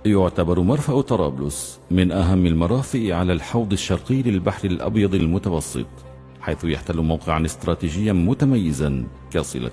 يعتبر مرفأ طرابلس من أهم المرافئ على الحوض الشرقي للبحر الأبيض المتوسط، حيث يحتل موقعا استراتيجيا متميزا كصلة